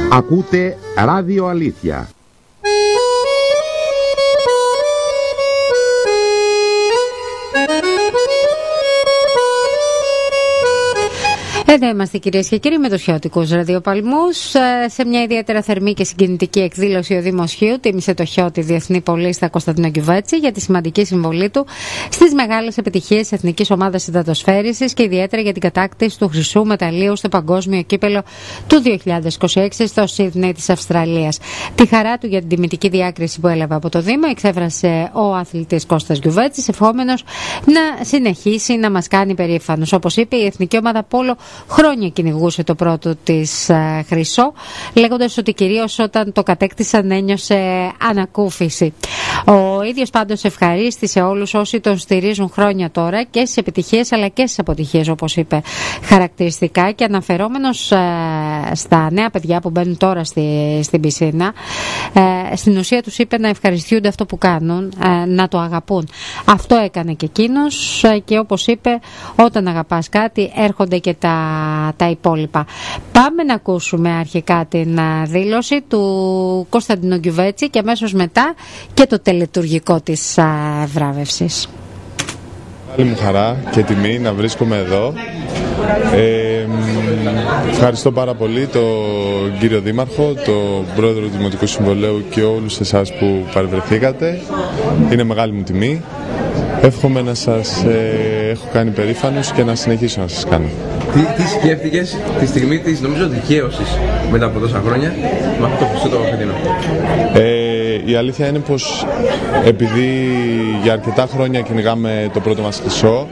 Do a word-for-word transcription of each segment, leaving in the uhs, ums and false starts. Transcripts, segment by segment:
Ακούτε Ράδιο Αλήθεια. Εδώ είμαστε, κυρίες και κύριοι, με τους χιώτικους ραδιοπαλμούς. Σε μια ιδιαίτερα θερμή και συγκινητική εκδήλωση, ο Δήμος Χίου τίμησε το χιώτη διεθνή πολίστα Κωνσταντίνο Γκιουβέτσι για τη σημαντική συμβολή του στις μεγάλες επιτυχίες της εθνικής ομάδας υδατοσφαίρισης και ιδιαίτερα για την κατάκτηση του χρυσού μεταλλίου στο παγκόσμιο κύπελο του δύο χιλιάδες είκοσι έξι στο Σίδνεϊ της Αυστραλίας. Τη χαρά του για την τιμητική διάκριση που έλαβε από το Δήμο εξέφρασε ο αθλητής Κώστας Γκιουβέτσης, ευχόμενος να συνεχίσει να μας κάνει περήφανος. Όπως είπε, η εθνική ομάδα πόλο χρόνια κυνηγούσε το πρώτο της ε, χρυσό, λέγοντας ότι κυρίως όταν το κατέκτησαν ένιωσε ανακούφιση. Ο ίδιος πάντως ευχαρίστησε όλους όσοι τον στηρίζουν χρόνια τώρα και στις επιτυχίες αλλά και στις αποτυχίες, όπως είπε χαρακτηριστικά, και αναφερόμενος ε, στα νέα παιδιά που μπαίνουν τώρα στη, στην πισίνα, ε, στην ουσία τους είπε να ευχαριστούνται αυτό που κάνουν, ε, να το αγαπούν. Αυτό έκανε και εκείνος ε, και όπως είπε, όταν αγαπάς κάτι έρχονται και τα τα υπόλοιπα. Πάμε να ακούσουμε αρχικά την δήλωση του Κωνσταντίνου Γκιουβέτση και αμέσως μετά και το τελετουργικό της βράβευσης. Μεγάλη μου χαρά και τιμή να βρίσκομαι εδώ. Ε, ευχαριστώ πάρα πολύ τον κύριο Δήμαρχο, τον πρόεδρο του Δημοτικού Συμβολέου και όλους εσάς που παρευρεθήκατε. Είναι μεγάλη μου τιμή. Εύχομαι να σας ε, έχω κάνει περήφανος και να συνεχίσω να σας κάνω. Τι, τι σκέφτηκες τη στιγμή της, νομίζω, δικαίωσης μετά από τόσα χρόνια με αυτό το χρυσό το φετινό? Ε, η αλήθεια είναι πως επειδή για αρκετά χρόνια κυνηγάμε το πρώτο μας χρυσό,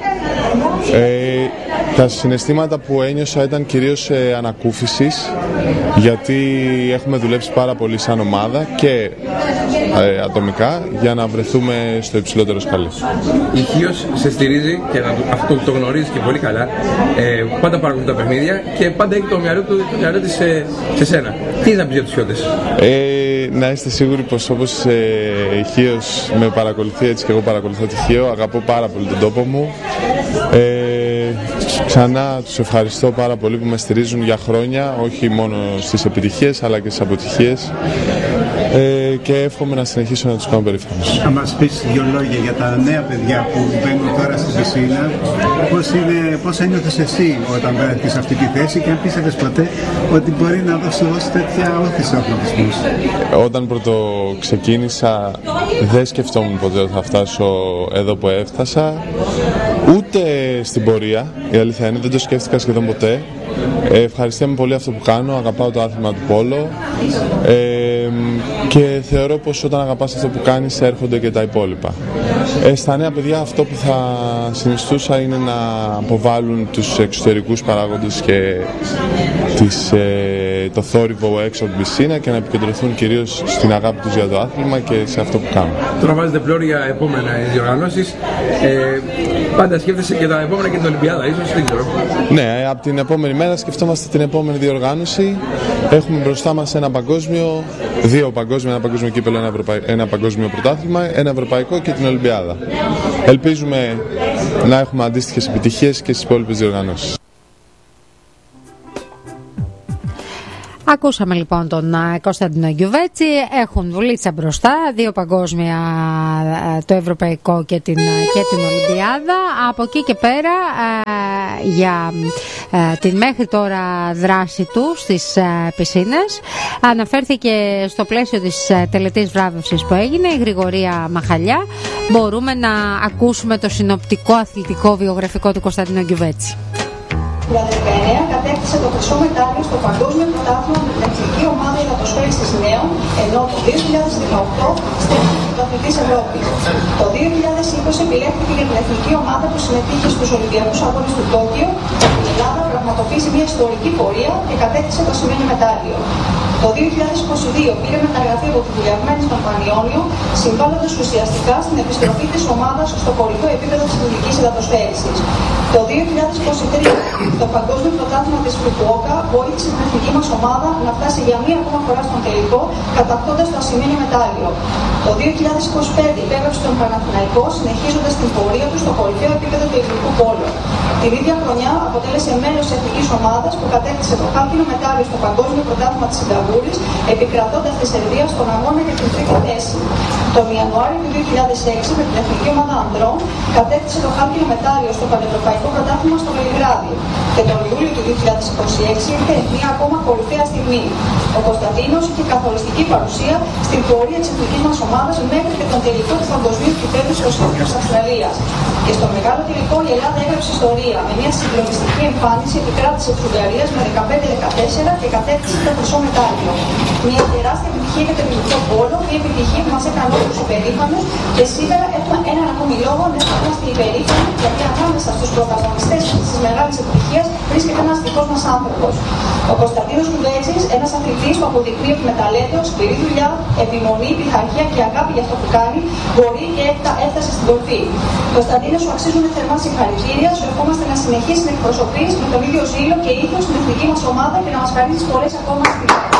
ε, τα συναισθήματα που ένιωσα ήταν κυρίως ε, ανακούφισης, γιατί έχουμε δουλέψει πάρα πολύ σαν ομάδα και ε, ατομικά για να βρεθούμε στο υψηλότερο σκαλί. Η Χίος σε στηρίζει και αυτό το γνωρίζεις και πολύ καλά. Ε, πάντα παρακολουθεί τα παιχνίδια και πάντα έχει το μυαλό του το μυαλό της σε, σε σένα. Τι είναι να πεις για τους Χιώτες? Ε, να είστε σίγουροι πως όπως ε, η Χίος με παρακολουθεί, έτσι και εγώ παρακολουθώ τη Χίο. Αγαπώ πάρα πολύ τον τόπο μου. Ε, Ξανά τους ευχαριστώ πάρα πολύ που με στηρίζουν για χρόνια, όχι μόνο στις επιτυχίες αλλά και στις αποτυχίες, ε, και εύχομαι να συνεχίσω να τους κάνω περήφανος. Θα μας πεις δύο λόγια για τα νέα παιδιά που μπαίνουν τώρα στην πισίνα. Πώς, είναι, πώς ένιωθες εσύ όταν βρέθηκες σε αυτή τη θέση και αν πίστευες ποτέ ότι μπορεί να δώσει τέτοια όθηση στους αθλητισμούς? Όταν πρώτο ξεκίνησα δεν σκεφτόμουν ποτέ ότι θα φτάσω εδώ που έφτασα, ούτε στην πορεία, η αλήθεια είναι, δεν το σκέφτηκα σχεδόν ποτέ. Ε, ευχαριστούμε πολύ αυτό που κάνω, αγαπάω το άθλημα του πόλο, ε, και θεωρώ πως όταν αγαπάς αυτό που κάνεις έρχονται και τα υπόλοιπα. Ε, στα νέα παιδιά αυτό που θα συνιστούσα είναι να αποβάλουν τους εξωτερικούς παράγοντες και τις, ε, το θόρυβο έξω από την πισίνα και να επικεντρωθούν κυρίως στην αγάπη τους για το άθλημα και σε αυτό που κάνουν. Τώρα βάζετε πλώρη για επόμενα διοργανώσεις. Ε, πάντα σκέφτεσαι και τα επόμενα και την Ολυμπιάδα, ίσως, δεν ξέρω. Ναι, από την επόμενη μέρα σκεφτόμαστε την επόμενη διοργάνωση. Έχουμε μπροστά μας ένα παγκόσμιο, δύο παγκόσμια, ένα παγκόσμιο κύπελο, ένα, ευρωπαϊ... ένα παγκόσμιο πρωτάθλημα, ένα ευρωπαϊκό και την Ολυμπιάδα. Ελπίζουμε να έχουμε αντίστοιχες επιτυχίες και στις υπόλοιπες διοργανώσεις. Ακούσαμε λοιπόν τον Κωνσταντίνο Γκιουβέτση. Έχουν βουλίτσα μπροστά, δύο παγκόσμια, το ευρωπαϊκό και την, και την Ολυμπιάδα. Από εκεί και πέρα για την μέχρι τώρα δράση του στις πισίνες αναφέρθηκε στο πλαίσιο της τελετής βράβευσης που έγινε η Γρηγορία Μαχαλιά. Μπορούμε να ακούσουμε το συνοπτικό αθλητικό βιογραφικό του Κωνσταντίνου Γκιουβέτση. Το δύο χιλιάδες δεκαεννέα κατέκτησε το χρυσό μετάλλιο στο Παγκόσμιο Πρωτάθλημα με την Εθνική Ομάδα Υδατοσφαίρισης Νέων, ενώ το δύο χιλιάδες δεκαοκτώ στέφθηκε πρωταθλητής Ευρώπης. Το δύο χιλιάδες είκοσι επιλέχθηκε για την εθνική ομάδα που συμμετείχε στους Ολυμπιακούς Αγώνες του Τόκιο. Η Ελλάδα πραγματοποίησε μια ιστορική πορεία και κατέκτησε το ασημένιο μετάλλιο. Το δύο χιλιάδες είκοσι δύο πήρε μεταγραφή από τη δουλευμένη στον Πανιόνιο, συμβάλλοντας ουσιαστικά στην επιστροφή της ομάδας στο κορυφαίο επίπεδο της εθνικής υδατοσφαίρισης. Το δύο χιλιάδες είκοσι τρία το Παγκόσμιο Πρωτάθλημα της Φουκουόκα βοήθησε την εθνική μας ομάδα να φτάσει για μία ακόμα φορά στον τελικό, κατακτώντας το ασημένιο μετάλλιο. Το δύο χιλιάδες είκοσι πέντε υπέγραψε τον Παναθηναϊκό, συνεχίζοντας την πορεία του στο κορυφαίο επίπεδο του ελληνικού πόλου. Την ίδια χρονιά αποτέλεσε μέλος της εθνικής ομάδας που κατέκτησε το χάλκινο μετάλλιο στο Παγκόσμιο Πρωτάθλημα της Σιγκαπούρης Κουλτούρης, επικρατώντας τη Σερβία στον αγώνα για την τρίτη θέση. Τον Ιανουάριο του δύο χιλιάδες έξι, με την Εθνική Ομάδα Ανδρών, κατέκτησε το χάλκινο μετάλλιο στο Πανευρωπαϊκό Πρωτάθλημα στο Βελιγράδι. Και τον Ιούλιο του δύο χιλιάδες είκοσι έξι ήρθε μια ακόμα κορυφαία στιγμή. Ο Κωνσταντίνος είχε καθοριστική παρουσία στην πορεία της εθνικής μας ομάδας μέχρι και τον τελικό του παγκοσμίου κυπέλλου στο Σίδνεϊ της Αυστραλίας. Και στο μεγάλο τελικό η Ελλάδα έγραψε ιστορία με μια συγκλονιστική εμφάνιση, επικράτησε της Ουγγαρίας με δεκαπέντε δεκατέσσερα και κατέκτησε το χρυσό μετάλλιο. Μια τεράστια επιτυχία για τον ελληνικό πόλο, μια επιτυχία που μας έκανε όλους υπερήφανους και σήμερα έχουμε έναν ακόμη λόγο να είμαστε υπερήφανοι, γιατί ανάμεσα στους πρωταγωνιστές της μεγάλης επιτυχίας βρίσκεται ένας δικός μας άνθρωπος. Ο Κωνσταντίνος Κουδέτσης, ένας αθλητής που αποδεικνύει ότι με ταλέντο, σκληρή δουλειά, επιμονή, πειθαρχία και αγάπη για αυτό που κάνει, μπορεί και έφτασε στην κορφή. Κωνσταντίνε, σου αξίζουν θερμά συγχαρητήρια, σου ευχόμαστε να συνεχίσεις να εκπροσωπείς με τον ίδιο ζήλο και ήθος στην εθνική μας ομάδα και να μας χαρίσεις πολλές ακόμα στιγμές.